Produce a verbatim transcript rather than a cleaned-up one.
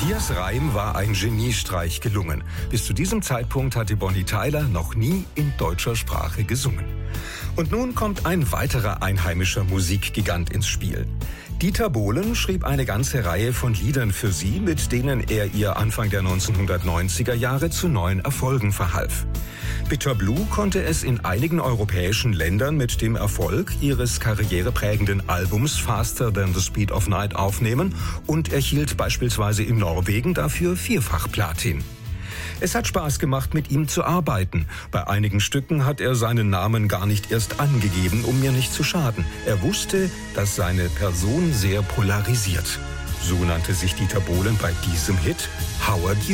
Matthias Reim war ein Geniestreich gelungen. Bis zu diesem Zeitpunkt hatte Bonnie Tyler noch nie in deutscher Sprache gesungen. Und nun kommt ein weiterer einheimischer Musikgigant ins Spiel. Dieter Bohlen schrieb eine ganze Reihe von Liedern für sie, mit denen er ihr Anfang der neunzehnhundertneunziger Jahre zu neuen Erfolgen verhalf. Bitter Blue konnte es in einigen europäischen Ländern mit dem Erfolg ihres karriereprägenden Albums Faster Than the Speed of Night aufnehmen und erhielt beispielsweise in Norwegen dafür vierfach Platin. Es hat Spaß gemacht, mit ihm zu arbeiten. Bei einigen Stücken hat er seinen Namen gar nicht erst angegeben, um mir nicht zu schaden. Er wusste, dass seine Person sehr polarisiert. So nannte sich Dieter Bohlen bei diesem Hit Howard